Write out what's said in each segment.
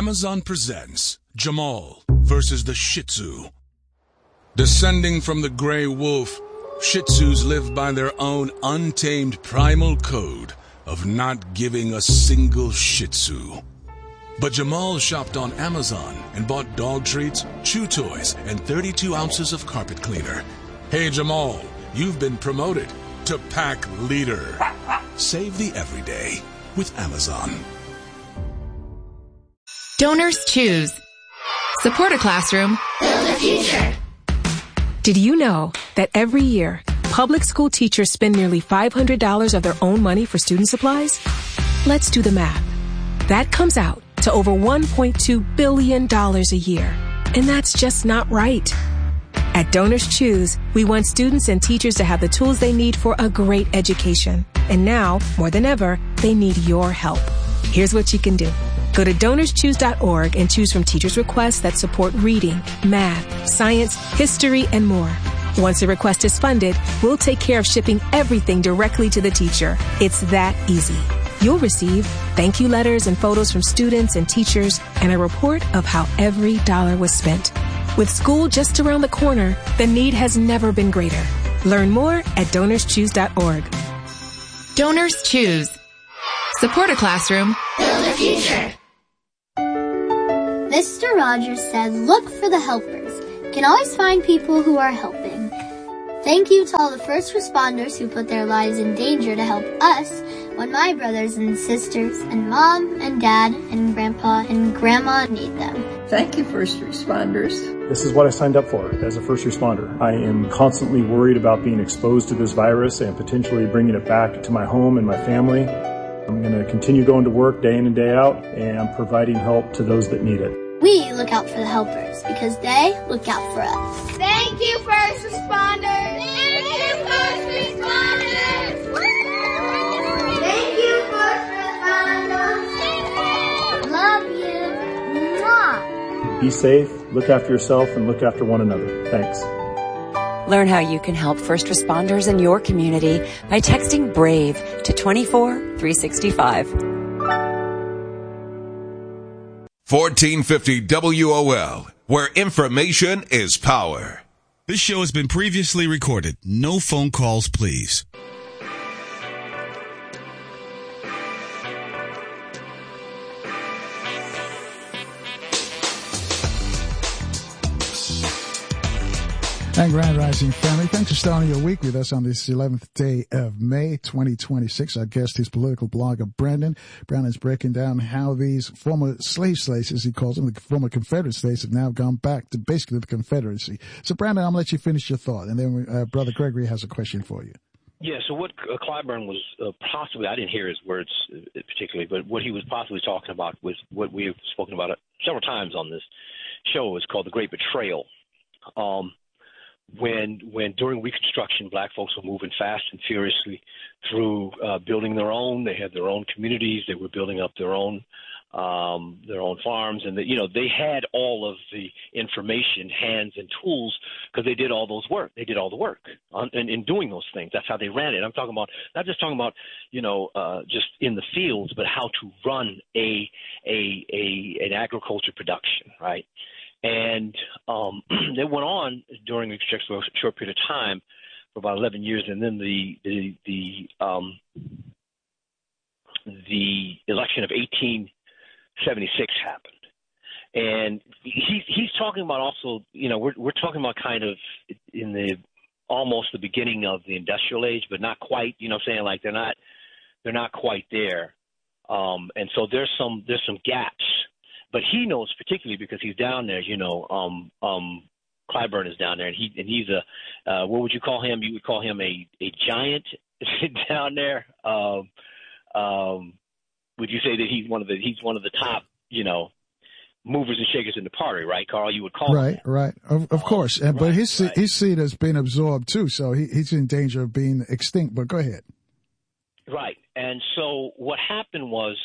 Amazon presents Jamal versus the Shih Tzu. Descending from the gray wolf, Shih Tzus live by their own untamed primal code of not giving a single Shih Tzu. But Jamal shopped on Amazon and bought dog treats, chew toys, and 32 ounces of carpet cleaner. Hey Jamal, you've been promoted to pack leader. Save the everyday with Amazon. Donors choose. Support a classroom. Build a future. Did you know that every year, public school teachers spend nearly $500 of their own money for student supplies? Let's do the math. That comes out to over $1.2 billion a year. And that's just not right. At Donors Choose, we want students and teachers to have the tools they need for a great education. And now, more than ever, they need your help. Here's what you can do. Go to DonorsChoose.org and choose from teachers' requests that support reading, math, science, history, and more. Once a request is funded, we'll take care of shipping everything directly to the teacher. It's that easy. You'll receive thank you letters and photos from students and teachers and a report of how every dollar was spent. With school just around the corner, the need has never been greater. Learn more at DonorsChoose.org. Donors choose. Support a classroom. Build a future. Mr. Rogers said, look for the helpers. You can always find people who are helping. Thank you to all the first responders who put their lives in danger to help us when my brothers and sisters and mom and dad and grandpa and grandma need them. Thank you, first responders. This is what I signed up for as a first responder. I am constantly worried about being exposed to this virus and potentially bringing it back to my home and my family. I'm going to continue going to work day in and day out and providing help to those that need it. We look out for the helpers because they look out for us. Thank you, first responders. Thank you, first responders. Thank you, first responders. Love you. Mwah. Be safe, look after yourself, and look after one another. Thanks. Learn how you can help first responders in your community by texting BRAVE to 24365. 1450 WOL, where information is power. This show has been previously recorded. No phone calls, please. And Grand Rising family, thanks for starting your week with us on this 11th day of May 2026. Our guest is political blogger Brandon. Brandon's breaking down how these former slave states, as he calls them, the former Confederate states, have now gone back to basically the Confederacy. So Brandon, I'm going to let you finish your thought, and then Brother Gregory has a question for you. Yeah, so what Clyburn was possibly, I didn't hear his words particularly, but what he was possibly talking about was what we have spoken about several times on this show is called the Great Betrayal. When during Reconstruction, black folks were moving fast and furiously through building their own. They had their own communities. They were building up their own farms, and they had all of the information, hands, and tools because they did all those work. They did all the work in doing those things. That's how they ran it. I'm talking about not just talking about just in the fields, but how to run an agriculture production, right? And they went on during a short period of time for about 11 years, and then the election of 1876 happened. And he's talking about also, we're talking about kind of in the almost the beginning of the industrial age, but not quite. You know what I'm saying? Like they're not quite there. And so there's some gaps. But he knows particularly because he's down there, Clyburn is down there, and he's a what would you call him? You would call him a giant down there. Would you say that he's one of the top, movers and shakers in the party, right, Carl? You would call him that. Right. Of course. Right, but his seat has been absorbed too, so he's in danger of being extinct. But go ahead. Right. And so what happened was,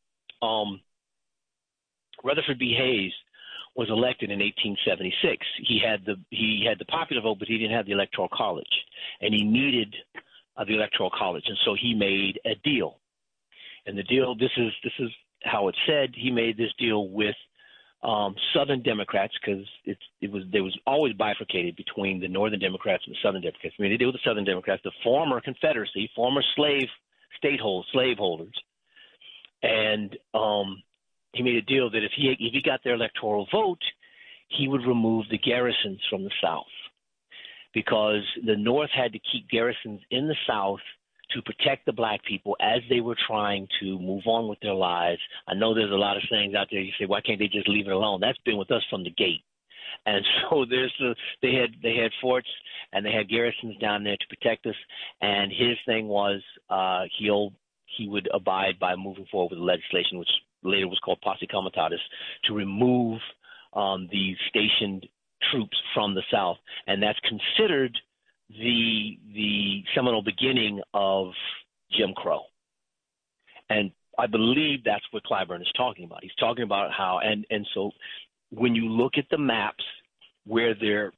Rutherford B. Hayes was elected in 1876. He had the popular vote, but he didn't have the Electoral College, and he needed the Electoral College, and so he made a deal. And the deal, this is how it said. He made this deal with Southern Democrats, because there was always bifurcated between the Northern Democrats and the Southern Democrats. I mean, they deal with the Southern Democrats, the former Confederacy, former slaveholders, and he made a deal that if he got their electoral vote, he would remove the garrisons from the South, because the North had to keep garrisons in the South to protect the black people as they were trying to move on with their lives. I know there's a lot of things out there. You say, why can't they just leave it alone? That's been with us from the gate. And so they had forts and they had garrisons down there to protect us. And his thing was he would abide by moving forward with the legislation, which later was called Posse Comitatus, to remove these stationed troops from the South. And that's considered the seminal beginning of Jim Crow. And I believe that's what Clyburn is talking about. He's talking about how, and so when you look at the maps where they're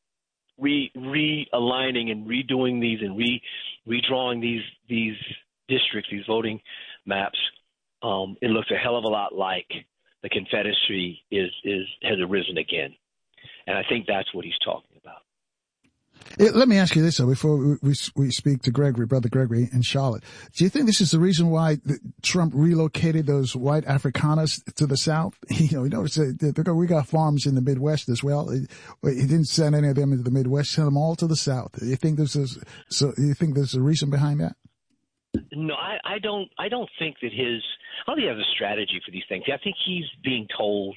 realigning and redoing these and redrawing these districts, these voting maps, it looks a hell of a lot like the Confederacy has arisen again. And I think that's what he's talking about. Let me ask you this, though, before we speak to Brother Gregory in Charlotte. Do you think this is the reason why Trump relocated those white Afrikaners to the South? You notice we got farms in the Midwest as well. He didn't send any of them into the Midwest, sent them all to the South. Do you think there's a reason behind that? No, I don't think that I don't think he has a strategy for these things. I think he's being told,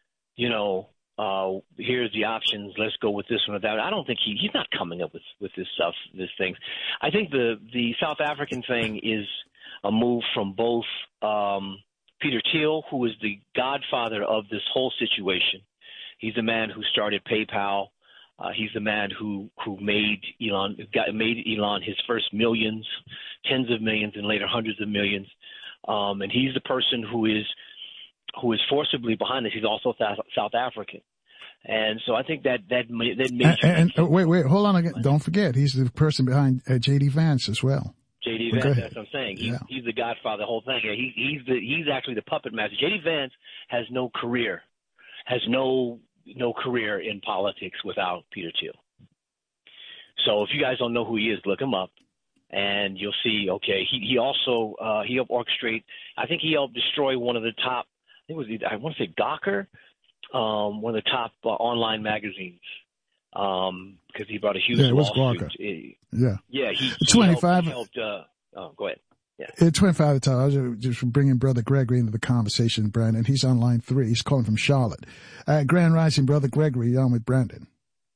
here's the options, let's go with this one or that. I don't think he's not coming up with this stuff, these things. I think the South African thing is a move from both Peter Thiel, who is the godfather of this whole situation. He's the man who started PayPal. He's the man who made Elon his first millions, tens of millions, and later hundreds of millions. And he's the person who is forcibly behind this. He's also South African. And so I think that made wait, hold on again. Don't forget, he's the person behind J.D. Vance as well. J.D. Vance, that's what I'm saying. He's the godfather of the whole thing. He's actually the puppet master. J.D. Vance has no career in politics without Peter Thiel. So if you guys don't know who he is, look him up. And you'll see, okay, he also he helped orchestrate, I think he helped destroy one of the top, I want to say Gawker, one of the top online magazines, because he brought a huge lawsuit. Yeah, he 25. Helped, go ahead. Yeah. At 25 at the time, I was just bringing Brother Gregory into the conversation, Brandon. He's on line 3. He's calling from Charlotte. Grand Rising, Brother Gregory, you're on with Brandon.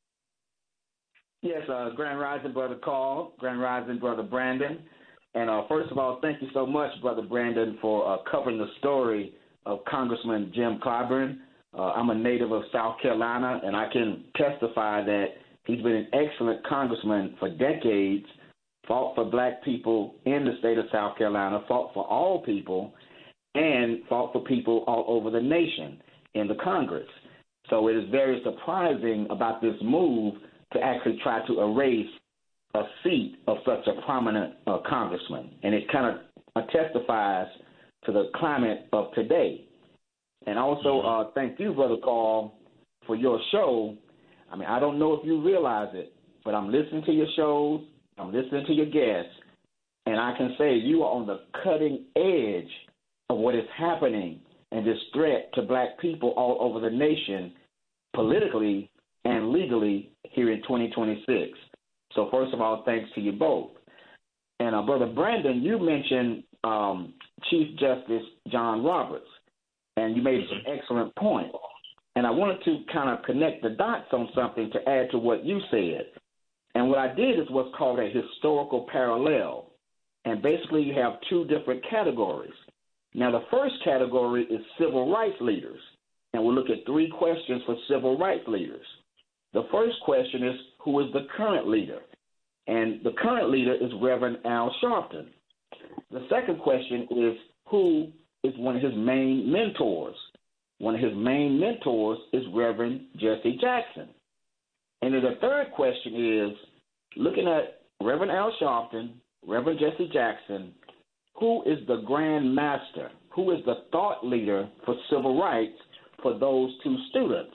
Yes, Grand Rising, Brother Carl. Grand Rising, Brother Brandon. And first of all, thank you so much, Brother Brandon, for covering the story of Congressman Jim Clyburn. I'm a native of South Carolina, and I can testify that he's been an excellent congressman for decades, fought for black people in the state of South Carolina, fought for all people, and fought for people all over the nation in the Congress. So it is very surprising about this move to actually try to erase a seat of such a prominent congressman. And it kind of testifies to the climate of today. And also, thank you, Brother Carl, for your show. I mean, I don't know if you realize it, but I'm listening to your shows, I'm listening to your guests, and I can say you are on the cutting edge of what is happening and this threat to black people all over the nation, politically and legally, here in 2026. So first of all, thanks to you both. And Brother Brandon, you mentioned Chief Justice John Roberts, and you made some excellent points. And I wanted to kind of connect the dots on something to add to what you said. And what I did is what's called a historical parallel. And basically you have two different categories. Now, the first category is civil rights leaders. And we'll look at 3 questions for civil rights leaders. The first question is, who is the current leader? And the current leader is Reverend Al Sharpton. The second question is, who is one of his main mentors? One of his main mentors is Reverend Jesse Jackson. And then the third question is, looking at Reverend Al Sharpton, Reverend Jesse Jackson, who is the Grand Master? Who is the thought leader for civil rights for those two students,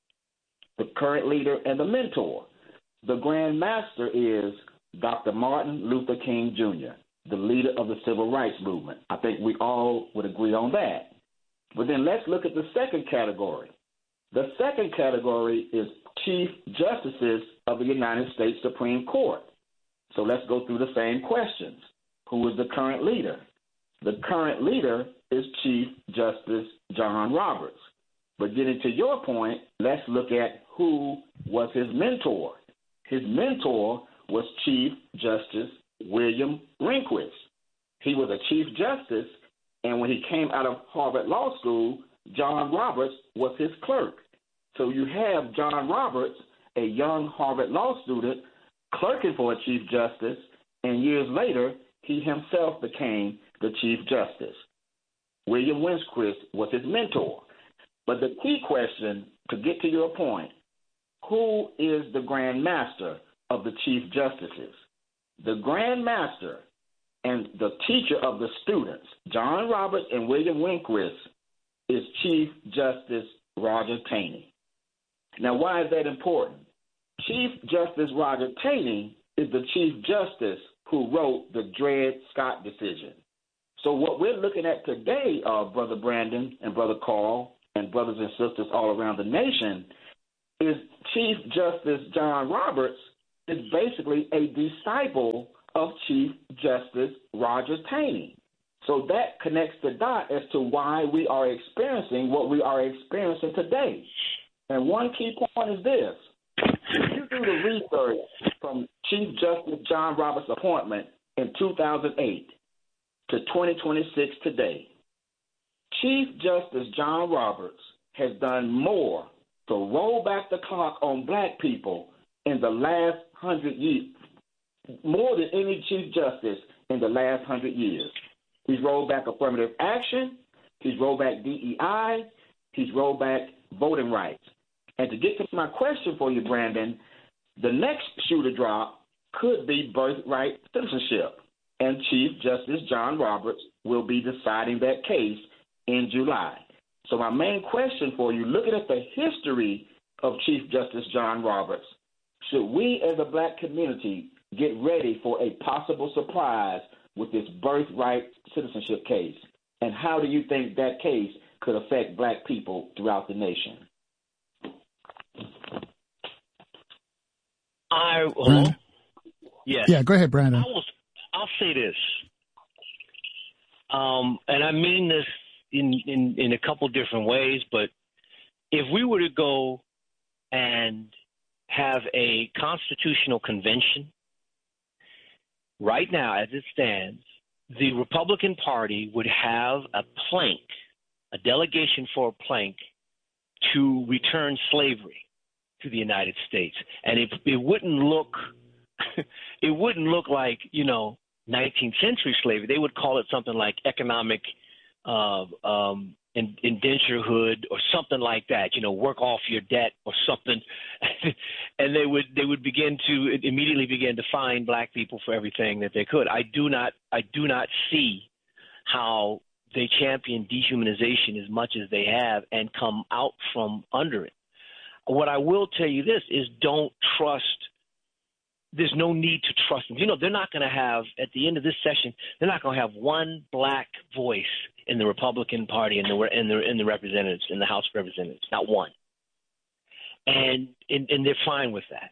the current leader and the mentor. The Grand Master is Dr. Martin Luther King Jr., the leader of the Civil Rights Movement. I think we all would agree on that. But then let's look at the second category. The second category is Chief Justices of the United States Supreme Court. So let's go through the same questions. Who is the current leader? The current leader is Chief Justice John Roberts. But getting to your point, let's look at who was his mentor. His mentor was Chief Justice William Rehnquist. He was a Chief Justice, and when he came out of Harvard Law School, John Roberts was his clerk. So you have John Roberts, a young Harvard Law student, clerking for a Chief Justice, and years later, he himself became the Chief Justice. William Rehnquist was his mentor. But the key question, to get to your point, who is the Grand Master of the Chief Justices? The Grand Master and the teacher of the students, John Roberts and William Rehnquist, is Chief Justice Roger Taney. Now, why is that important? Chief Justice Roger Taney is the Chief Justice who wrote the Dred Scott decision. So what we're looking at today, Brother Brandon and Brother Carl and brothers and sisters all around the nation, is Chief Justice John Roberts is basically a disciple of Chief Justice Roger Taney. So that connects the dot as to why we are experiencing what we are experiencing today. And one key point is this. If you do the research from Chief Justice John Roberts' appointment in 2008 to 2026 today, Chief Justice John Roberts has done more to roll back the clock on black people in the last 100 years, more than any Chief Justice in the last 100 years. He's rolled back affirmative action. He's rolled back DEI. He's rolled back voting rights. And to get to my question for you, Brandon, the next shoe to drop could be birthright citizenship. And Chief Justice John Roberts will be deciding that case in July. So my main question for you, looking at the history of Chief Justice John Roberts, should we as a black community get ready for a possible surprise with this birthright citizenship case? And how do you think that case could affect black people throughout the nation? Yes. Yeah, go ahead, Brandon. I'll say this, and I mean this in a couple different ways, but if we were to go and have a constitutional convention right now as it stands, the Republican Party would have a plank, a delegation for a plank to return slavery to the United States. And it wouldn't look it wouldn't look like, 19th century slavery. They would call it something like economic indenturehood or something like that, work off your debt or something. And they would immediately begin to fine black people for everything that they could. I do not see how they champion dehumanization as much as they have and come out from under it. What I will tell you this is don't trust. There's no need to trust them. They're not going to have, at the end of this session, they're not going to have one black voice in the Republican Party in the representatives, in the House of Representatives, not one. And they're fine with that.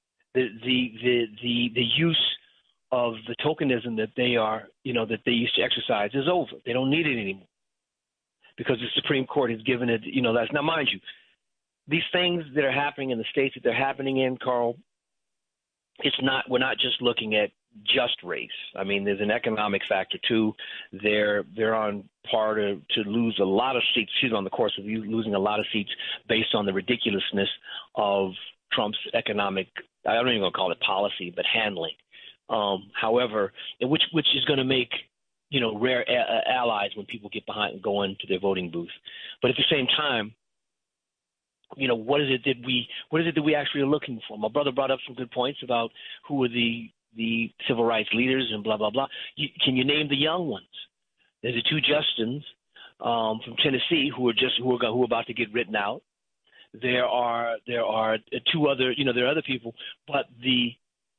The use of the tokenism that they used to exercise is over. They don't need it anymore because the Supreme Court has given it. That's now, mind you, these things that are happening in the states that they're happening in, Carl. We're not just looking at just race. I mean, there's an economic factor too. They're on par to lose a lot of seats. She's on the course of losing a lot of seats based on the ridiculousness of Trump's economic, I don't even want to call it policy, but handling. However, which is going to make, rare allies when people get behind and go into their voting booth. But at the same time, what is it that we actually are looking for? My brother brought up some good points about who are the civil rights leaders and blah, blah, blah. Can you name the young ones? There's the two Justins from Tennessee who are about to get written out. There are two other, there are other people, but the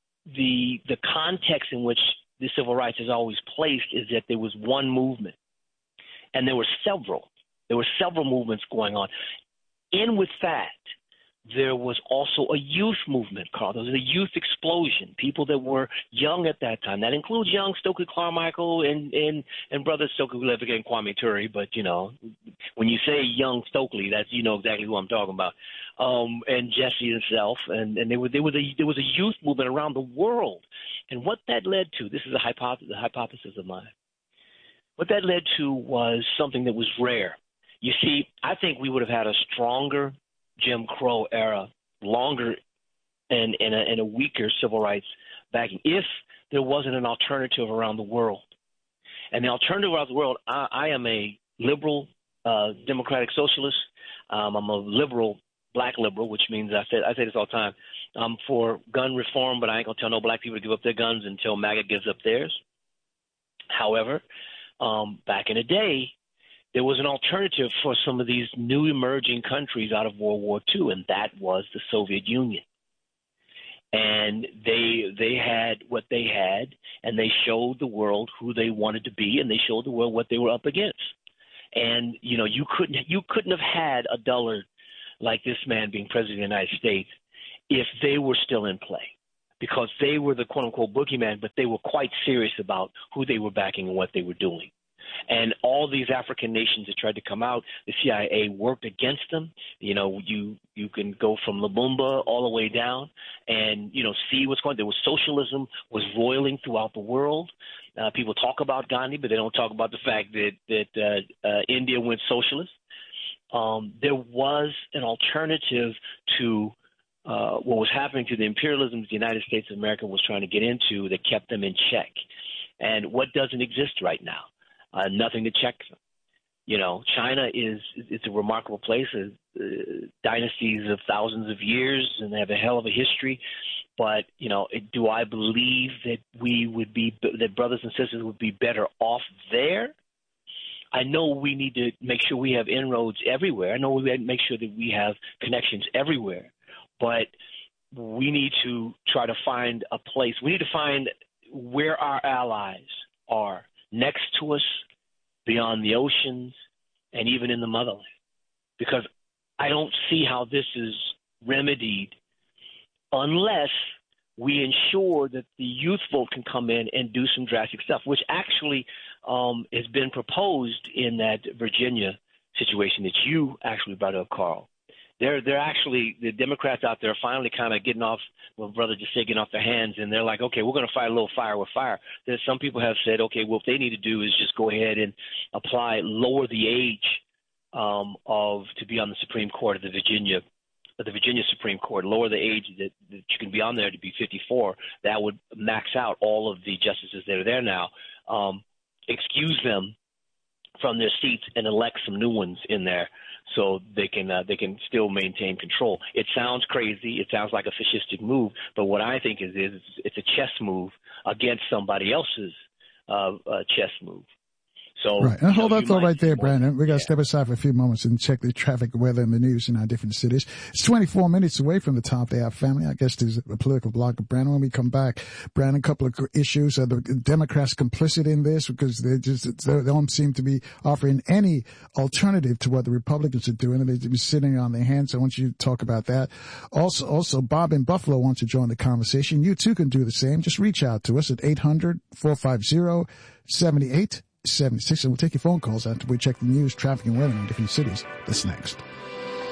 context in which the civil rights is always placed is that there was one movement, and there were several movements going on. In with that, there was also a youth movement, Carl. There was a youth explosion. People that were young at that time. That includes young Stokely Carmichael and brother Stokely Levitt and Kwame Ture. But when you say young Stokely, that's exactly who I'm talking about. And Jesse himself, and there was a youth movement around the world. And what that led to, this is a hypothesis of mine. What that led to was something that was rare. You see, I think we would have had a stronger Jim Crow era, longer and a weaker civil rights backing if there wasn't an alternative around the world. And the alternative around the world, I am a liberal democratic socialist. I'm a liberal, black liberal, which means I say this all the time. I'm for gun reform, but I ain't going to tell no black people to give up their guns until MAGA gives up theirs. However, back in the day, there was an alternative for some of these new emerging countries out of World War II, and that was the Soviet Union. And they had what they had, and they showed the world who they wanted to be, and they showed the world what they were up against. And you couldn't have had a dullard like this man being president of the United States if they were still in play, because they were the quote unquote boogeyman, but they were quite serious about who they were backing and what they were doing. And all these African nations that tried to come out, the CIA worked against them. You can go from Lumumba all the way down and, see what's going on. There was socialism was roiling throughout the world. People talk about Gandhi, but they don't talk about the fact that India went socialist. There was an alternative to what was happening to the imperialism the United States of America was trying to get into that kept them in check. And what doesn't exist right now? Nothing to check them. China it's a remarkable place, dynasties of thousands of years, and they have a hell of a history. But do I believe that brothers and sisters would be better off there? I know we need to make sure we have inroads everywhere. I know we have to make sure that we have connections everywhere. But we need to try to find a place. We need to find where our allies are, next to us, beyond the oceans, and even in the motherland. Because I don't see how this is remedied unless we ensure that the youth vote can come in and do some drastic stuff, which actually has been proposed in that Virginia situation that you actually brought up, Carl. They're actually, the Democrats out there are finally kind of getting off, well, brother just said, getting off their hands, and they're like, okay, we're going to fight a little fire with fire. There's some people have said, okay, well, what they need to do is just go ahead and lower the age to be on the Supreme Court of the Virginia Supreme Court, lower the age that you can be on there to be 54. That would max out all of the justices that are there now, excuse them from their seats and elect some new ones in there so they can still maintain control. It sounds crazy. It sounds like a fascistic move, but what I think is it's a chess move against somebody else's chess move. So, right. And hold that thought right there, Brandon. We got to step aside for a few moments and check the traffic, weather, and the news in our different cities. It's 24 minutes away from the top of the hour, family. I guess there's a political block of Brandon. When we come back, Brandon, a couple of issues. Are the Democrats complicit in this? Because they don't seem to be offering any alternative to what the Republicans are doing. And they're sitting on their hands. I want you to talk about that. Also, Bob in Buffalo wants to join the conversation. You too can do the same. Just reach out to us at 800-450-7876, and we'll take your phone calls after we check the news, traffic, and weather in different cities. That's next.